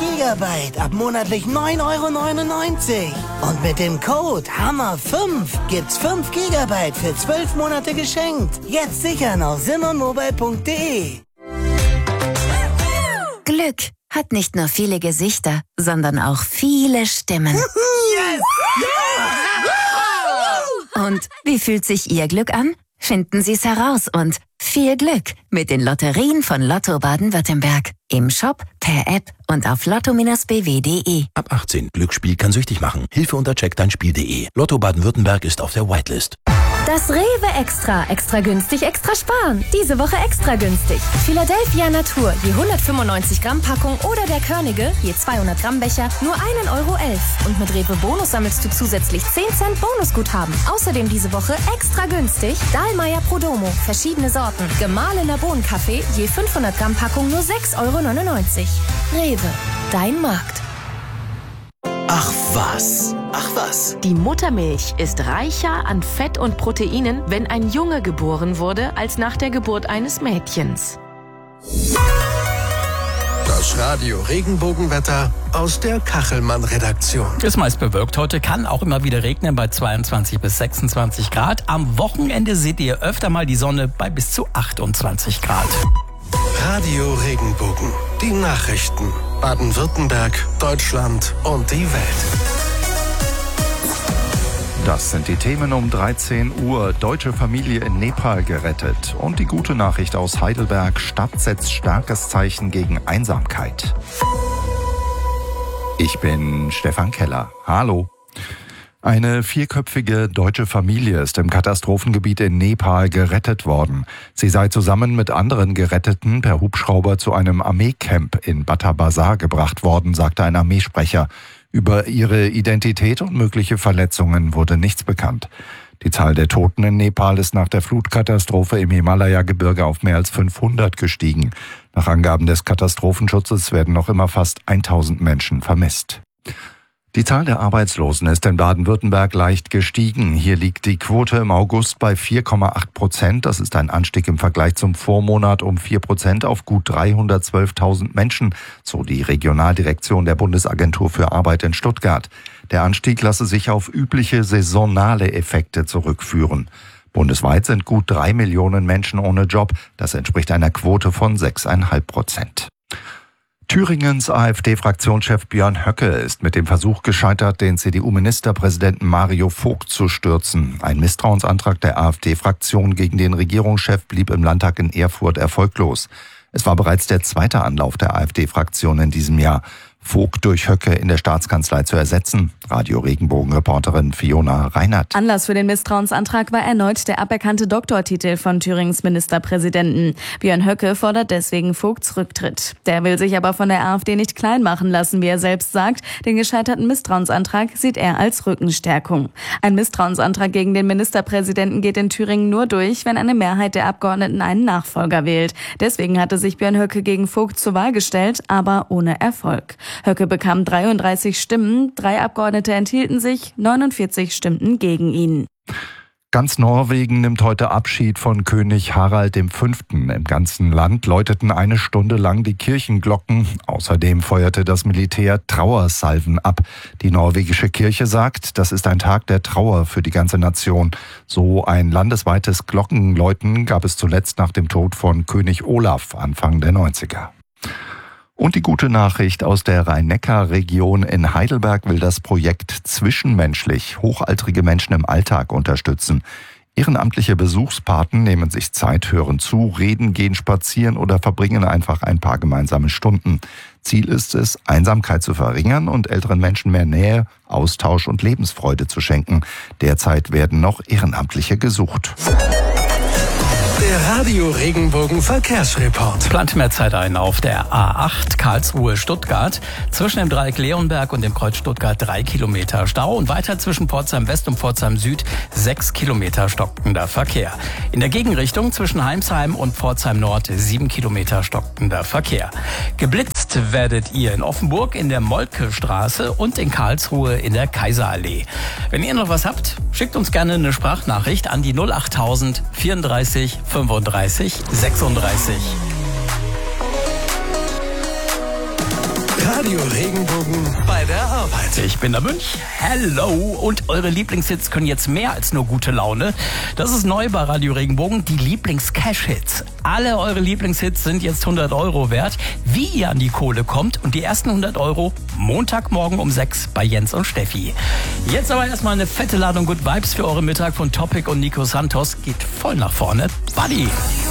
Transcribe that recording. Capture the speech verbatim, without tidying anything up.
Gigabyte ab monatlich neun Euro neunundneunzig. Und mit dem Code Hammer fünf gibt's fünf Gigabyte für zwölf Monate geschenkt. Jetzt sichern auf simonmobile punkt de. Glück hat nicht nur viele Gesichter, sondern auch viele Stimmen. Yes! Und wie fühlt sich Ihr Glück an? Finden Sie es heraus und viel Glück mit den Lotterien von Lotto Baden-Württemberg. Im Shop, per App und auf lotto Bindestrich b w punkt de. Ab achtzehn. Glücksspiel kann süchtig machen. Hilfe unter check dein spiel punkt de. Lotto Baden-Württemberg ist auf der Whitelist. Das Rewe Extra. Extra günstig, extra sparen. Diese Woche extra günstig. Philadelphia Natur, je hundertfünfundneunzig Gramm Packung oder der Körnige, je zweihundert Gramm Becher, nur ein Euro elf. Und mit Rewe Bonus sammelst du zusätzlich zehn Cent Bonusguthaben. Außerdem diese Woche extra günstig Dahlmeier Prodomo, verschiedene Sorten. Gemahlener Bohnenkaffee, je fünfhundert Gramm Packung nur sechs Euro neunundneunzig. Rewe, dein Markt. Ach was, ach was. Die Muttermilch ist reicher an Fett und Proteinen, wenn ein Junge geboren wurde, als nach der Geburt eines Mädchens. Das Radio Regenbogenwetter aus der Kachelmann-Redaktion. Ist meist bewölkt heute, kann auch immer wieder regnen bei zweiundzwanzig bis sechsundzwanzig Grad. Am Wochenende seht ihr öfter mal die Sonne bei bis zu achtundzwanzig Grad. Radio Regenbogen, die Nachrichten. Baden-Württemberg, Deutschland und die Welt. Das sind die Themen um dreizehn Uhr. Deutsche Familie in Nepal gerettet. Und die gute Nachricht aus Heidelberg. Stadt setzt starkes Zeichen gegen Einsamkeit. Ich bin Stefan Keller. Hallo. Eine vierköpfige deutsche Familie ist im Katastrophengebiet in Nepal gerettet worden. Sie sei zusammen mit anderen Geretteten per Hubschrauber zu einem Armeecamp in Bata Bazar gebracht worden, sagte ein Armeesprecher. Über ihre Identität und mögliche Verletzungen wurde nichts bekannt. Die Zahl der Toten in Nepal ist nach der Flutkatastrophe im Himalaya-Gebirge auf mehr als fünfhundert gestiegen. Nach Angaben des Katastrophenschutzes werden noch immer fast tausend Menschen vermisst. Die Zahl der Arbeitslosen ist in Baden-Württemberg leicht gestiegen. Hier liegt die Quote im August bei vier Komma acht Prozent. Das ist ein Anstieg im Vergleich zum Vormonat um vier Prozent auf gut dreihundertzwölftausend Menschen, so die Regionaldirektion der Bundesagentur für Arbeit in Stuttgart. Der Anstieg lasse sich auf übliche saisonale Effekte zurückführen. Bundesweit sind gut drei Millionen Menschen ohne Job. Das entspricht einer Quote von sechs Komma fünf Prozent. Thüringens AfD-Fraktionschef Björn Höcke ist mit dem Versuch gescheitert, den C D U-Ministerpräsidenten Mario Vogt zu stürzen. Ein Misstrauensantrag der AfD-Fraktion gegen den Regierungschef blieb im Landtag in Erfurt erfolglos. Es war bereits der zweite Anlauf der AfD-Fraktion in diesem Jahr, Vogt durch Höcke in der Staatskanzlei zu ersetzen. Radio Regenbogen-Reporterin Fiona Reinhardt. Anlass für den Misstrauensantrag war erneut der aberkannte Doktortitel von Thürings Ministerpräsidenten. Björn Höcke fordert deswegen Vogts Rücktritt. Der will sich aber von der AfD nicht klein machen lassen, wie er selbst sagt. Den gescheiterten Misstrauensantrag sieht er als Rückenstärkung. Ein Misstrauensantrag gegen den Ministerpräsidenten geht in Thüringen nur durch, wenn eine Mehrheit der Abgeordneten einen Nachfolger wählt. Deswegen hatte sich Björn Höcke gegen Vogt zur Wahl gestellt, aber ohne Erfolg. Höcke bekam dreiunddreißig Stimmen, drei Abgeordnete enthielten sich, neunundvierzig stimmten gegen ihn. Ganz Norwegen nimmt heute Abschied von König Harald der Fünfte. Im ganzen Land läuteten eine Stunde lang die Kirchenglocken. Außerdem feuerte das Militär Trauersalven ab. Die norwegische Kirche sagt, das ist ein Tag der Trauer für die ganze Nation. So ein landesweites Glockenläuten gab es zuletzt nach dem Tod von König Olaf Anfang der neunziger. Und die gute Nachricht aus der Rhein-Neckar-Region in Heidelberg will das Projekt Zwischenmenschlich hochaltrige Menschen im Alltag unterstützen. Ehrenamtliche Besuchspaten nehmen sich Zeit, hören zu, reden, gehen spazieren oder verbringen einfach ein paar gemeinsame Stunden. Ziel ist es, Einsamkeit zu verringern und älteren Menschen mehr Nähe, Austausch und Lebensfreude zu schenken. Derzeit werden noch Ehrenamtliche gesucht. Der Radio Regenbogen Verkehrsreport. Plant mehr Zeit ein auf der A acht Karlsruhe-Stuttgart. Zwischen dem Dreieck Leonberg und dem Kreuz Stuttgart drei Kilometer Stau und weiter zwischen Pforzheim West und Pforzheim Süd sechs Kilometer stockender Verkehr. In der Gegenrichtung zwischen Heimsheim und Pforzheim Nord sieben Kilometer stockender Verkehr. Geblitzt werdet ihr in Offenburg in der Moltke-Straße und in Karlsruhe in der Kaiserallee. Wenn ihr noch was habt, schickt uns gerne eine Sprachnachricht an die null achttausend vierunddreißig fünfunddreißig sechsunddreißig. Radio Regenbogen bei der Arbeit. Ich bin der Münch. Hello. Und eure Lieblingshits können jetzt mehr als nur gute Laune. Das ist neu bei Radio Regenbogen, die Lieblings-Cash-Hits. Alle eure Lieblingshits sind jetzt hundert Euro wert. Wie ihr an die Kohle kommt und die ersten hundert Euro Montagmorgen um sechs bei Jens und Steffi. Jetzt aber erstmal eine fette Ladung Good Vibes für eure Mittag von Topic und Nico Santos. Geht voll nach vorne. Buddy.